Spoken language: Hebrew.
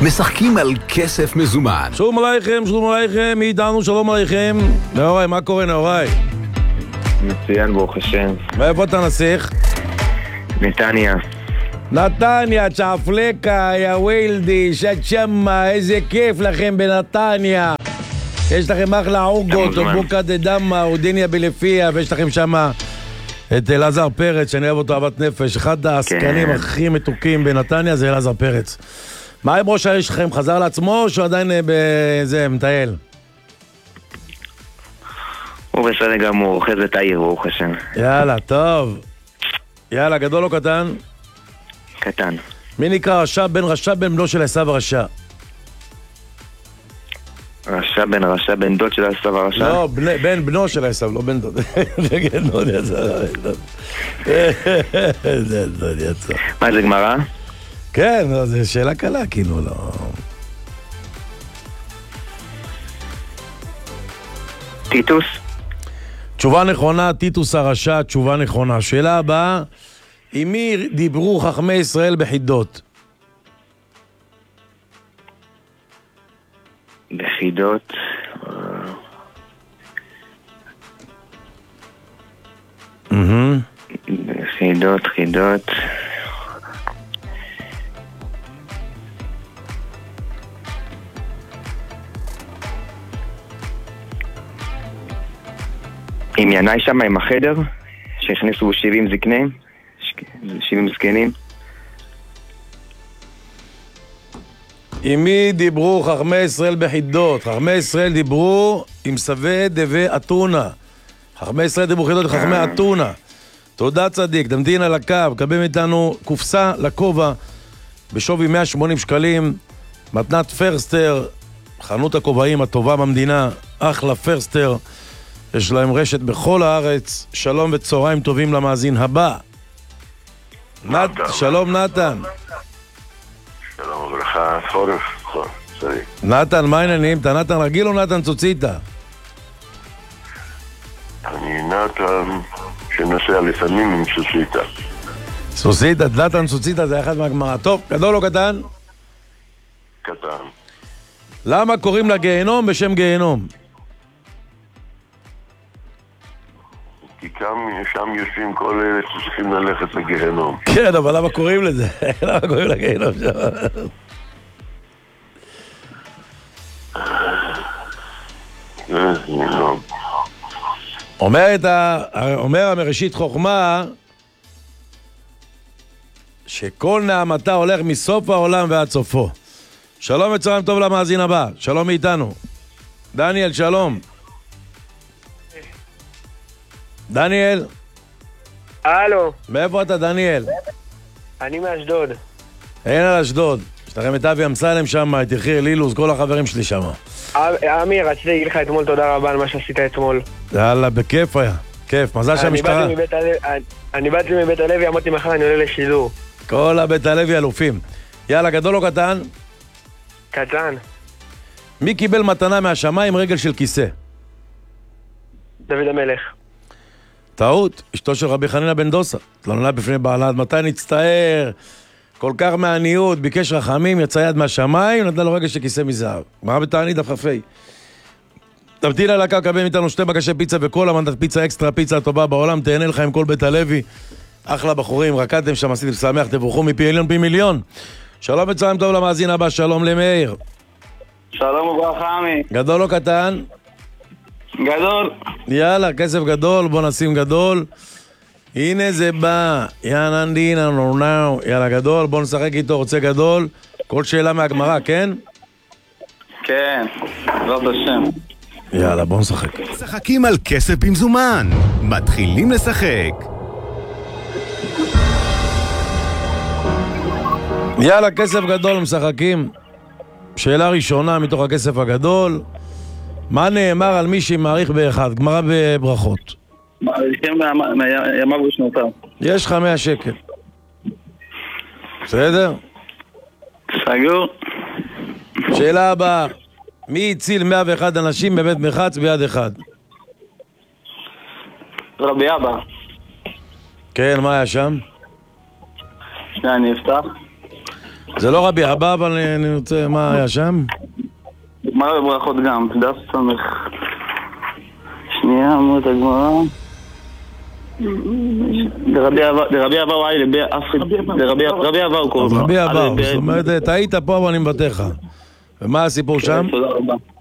משחקים על כסף מזומן. שלום עליכם, מי איתנו? שלום עליכם. נאורי, מה קורה נאורי? מצוין, ברוך השם. מאיפה אתה נסיך? נתניה, צ'אפלקה, יא וילדי, שאת שמה, איזה כיף לכם בנתניה. יש לכם אחלה עוגות, או בוקה דה דמה, או דניה בלפיה, ויש לכם שמה את אלעזר פרץ, שאני אוהב אותו אהבת נפש. אחד העסקנים הכי מתוקים בנתניה זה אלעזר פרץ. מה עם ראש העיר שלכם? חזר לעצמו או שהוא עדיין בזה, מטייל? הוא בסדר גמור, אוחז את העיר, ברוך השם. יאללה, טוב. יאללה, גדול או קטן? קטן. מי נקרא רשע בן בנו של עשיו הרשע? רשע בן דוד של עשיו הרשע? לא, בן בנו של עשיו, לא בן דוד. כן, דוד יצא. דוד יצא. מה זה גמרא? כן, זו שאלה קלה, כאילו, לא... טיטוס? תשובה נכונה, טיטוס הרשע, תשובה נכונה. שאלה הבאה, עם מי דיברו חכמי ישראל בחידות? בחידות? חידות. עם ינאי שם, עם החדר, שהכניסו 70 זקנים, 70 זקנים. עם מי דיברו חכמי ישראל בחידות? חכמי ישראל דיברו עם סווה דווה אתונה. חכמי ישראל דיברו חידות לחכמי אתונה. תודה צדיק, תמתין על הקו, קבל מאיתנו קופסה לכובע בשווי 180 שקלים, מתנת פרסטר, חנות הכובעים הטובה במדינה, אחלה פרסטר, יש להם רשת בכל הארץ. שלום וצהריים טובים למאזין הבא. שלום נתן. שלום וברכה, חורף, צדיק. נתן, מה העניינים? אתה נתן רגיל או נתן צוציתה? אני נתן שנוסע לפעמים עם צוציתה. צוציתה, נתן צוציתה זה אחד מהגמרא. טוב, גדול או קטן? קטן. למה קוראים לגיהנום בשם גיהנום? כי שם יושבים כל אלה שצריכים ללכת לגיהנום. כן, אבל למה קוראים לזה? למה קוראים לגיהנום שם? אומר המראשית חוכמה שכל נעמתה הולך מסוף העולם ועד סופו. שלום וצהריים טוב למאזין הבא. שלום מאיתנו. דניאל, שלום. דניאל. הלו. מאיפה אתה, דניאל? אני מאשדוד. אין על אשדוד. יש לכם את אבי אמסלם שם, את יחיר לילוז, כל החברים שלי שם. אמיר, רציתי להגיד לך אתמול תודה רבה על מה שעשית אתמול. יאללה, בכיף היה. כיף, מזל שהמשטרה... אני באתי מבית הלוי, אמרתי מחר אני עולה לשידור. כל הבית הלוי אלופים. יאללה, גדול או קטן? קטן. מי קיבל מתנה מהשמיים רגל של כיסא? דוד המלך. טעות, אשתו של רבי חנינא בן דוסה. התלוננה בפני בעלה, עד מתי נצטער? כל כך מעניות, ביקש רחמים, יצא יד מהשמיים, נתנה לו רגל של כיסא מזהב. מה בתענית דף כ"ה? תמתין על הקו, קבל מאיתנו 2 בקשי פיצה וכל מנדט פיצה אקסטרה, פיצה הטובה בעולם, תהנה לך עם כל בית הלוי. אחלה בחורים, רקדתם שם, עשיתם שמח, תבורכו מפי עליון פי מיליון. שלום וצהריים טוב למאזין הבא, שלום למאיר. שלום וברכה עמי. גדול או קטן? גדול. יאללה, כסף גדול, בוא נשים גדול. הנה זה בא, יאננדינה נורנאו, יאללה גדול, בוא נשחק איתו, רוצה גדול. כל שאלה מהגמרא, כן? כן, בעזרת השם. יאללה, בוא נשחק. משחקים על כסף במזומן. מתחילים לשחק. יאללה, כסף גדול, משחקים. שאלה ראשונה מתוך הכסף הגדול. מה נאמר על מי שמעריך באחד? גמרא בברכות. מעריכים ימיו ושנותיו. יש לך 100 שקל. בסדר? סגור. שאלה הבאה. מי הציל 101 אנשים בבית מחץ ביד אחד? רבי אבא. כן, מה היה שם? שנייה, אני אפתח. זה לא רבי אבא, אבל אני רוצה... מה היה שם? גמרא בברכות גם, דף סמך. שנייה, אמרו את הגמרא. לרבי אבא וואי לבי אפריד. לרבי אבא הוא קוראים. רבי אבא, זאת אומרת, טעית פה אבל אני מבטא לך. ומה הסיפור שם? תודה רבה.